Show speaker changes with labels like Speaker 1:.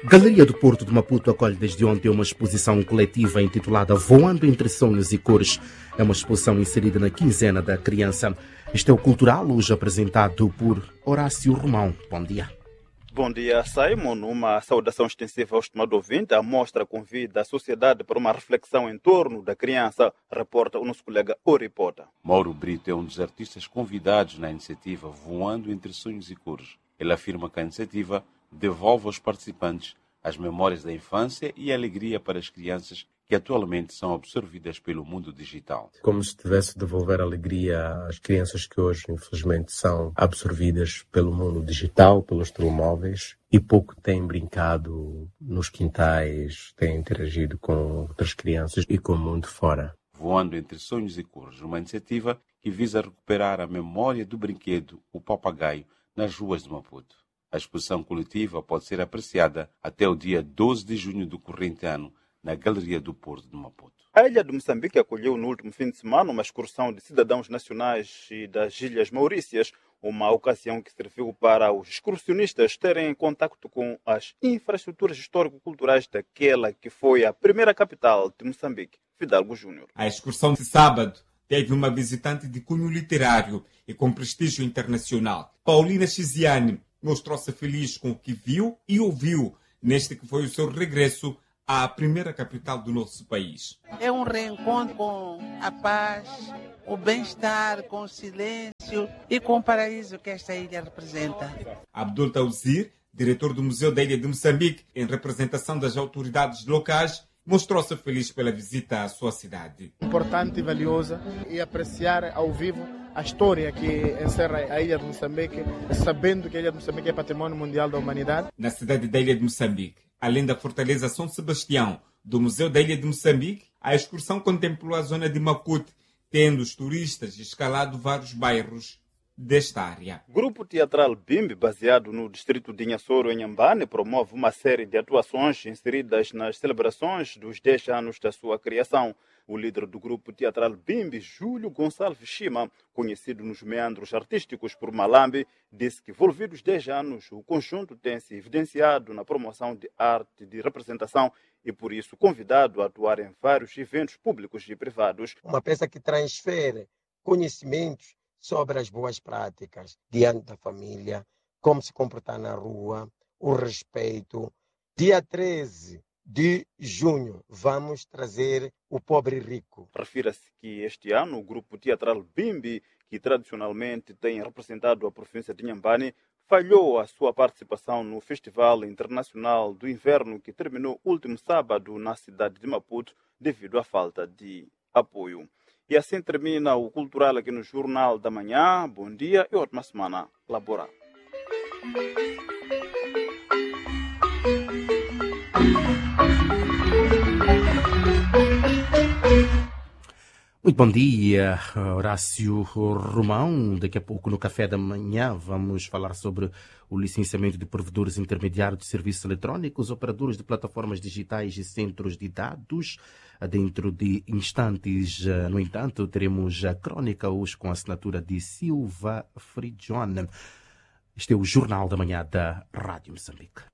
Speaker 1: Galeria do Porto de Maputo acolhe desde ontem uma exposição coletiva intitulada Voando entre Sonhos e Cores. É uma exposição inserida na quinzena da criança. Este é o Cultural, hoje apresentado por Horácio Romão. Bom dia.
Speaker 2: Bom dia, Simon. Uma saudação extensiva ao estimado ouvinte. A mostra convida a sociedade para uma reflexão em torno da criança, reporta o nosso colega Oripota.
Speaker 3: Mauro Brito é um dos artistas convidados na iniciativa Voando entre Sonhos e Cores. Ele afirma que a iniciativa devolve aos participantes as memórias da infância e a alegria para as crianças que atualmente são absorvidas pelo mundo digital.
Speaker 4: Como se estivesse a devolver alegria às crianças que hoje, infelizmente, são absorvidas pelo mundo digital, pelos telemóveis, e pouco têm brincado nos quintais, têm interagido com outras crianças e com o mundo fora.
Speaker 3: Voando entre Sonhos e Cores, uma iniciativa que visa recuperar a memória do brinquedo, o papagaio, nas ruas de Maputo. A exposição coletiva pode ser apreciada até o dia 12 de junho do corrente ano na Galeria do Porto de Maputo.
Speaker 2: A ilha de Moçambique acolheu no último fim de semana uma excursão de cidadãos nacionais e das Ilhas Maurícias, uma ocasião que serviu para os excursionistas terem contato com as infraestruturas histórico-culturais daquela que foi a primeira capital de Moçambique, Fidalgo Júnior.
Speaker 5: A excursão de sábado teve uma visitante de cunho literário e com prestígio internacional. Paulina Chiziane mostrou-se feliz com o que viu e ouviu neste que foi o seu regresso à primeira capital do nosso país.
Speaker 6: É um reencontro com a paz, o bem-estar, com o silêncio e com o paraíso que esta ilha representa.
Speaker 5: Abdul Tauzir, diretor do Museu da Ilha de Moçambique, em representação das autoridades locais, mostrou-se feliz pela visita à sua cidade.
Speaker 7: Importante e valiosa e apreciar ao vivo a história que encerra a Ilha de Moçambique, sabendo que a Ilha de Moçambique é patrimônio mundial da humanidade.
Speaker 5: Na cidade da Ilha de Moçambique, além da Fortaleza São Sebastião do Museu da Ilha de Moçambique, a excursão contemplou a zona de Maputo, tendo os turistas escalado vários bairros desta área.
Speaker 2: Grupo Teatral Bimbi, baseado no distrito de Inhassoro, em Nhambane, promove uma série de atuações inseridas nas celebrações dos 10 anos da sua criação. O líder do grupo teatral Bimbi, Júlio Gonçalves Chima, conhecido nos meandros artísticos por Malambi, disse que, envolvidos 10 anos, o conjunto tem se evidenciado na promoção de arte de representação e, por isso, convidado a atuar em vários eventos públicos e privados.
Speaker 8: Uma peça que transfere conhecimentos sobre as boas práticas diante da família, como se comportar na rua, o respeito. Dia 13 de junho, vamos trazer o Pobre Rico.
Speaker 2: Refira-se que este ano o grupo teatral Bimbi, que tradicionalmente tem representado a província de Nhambane, falhou a sua participação no Festival Internacional do Inverno, que terminou último sábado na cidade de Maputo, devido à falta de apoio. E assim termina o Cultural aqui no Jornal da Manhã. Bom dia e ótima semana laboral.
Speaker 1: Muito bom dia, Horácio Romão. Daqui a pouco, no Café da Manhã, vamos falar sobre o licenciamento de provedores intermediários de serviços eletrónicos, operadores de plataformas digitais e centros de dados. Dentro de instantes, no entanto, teremos a crônica hoje com a assinatura de Silva Frigione. Este é o Jornal da Manhã da Rádio Moçambique.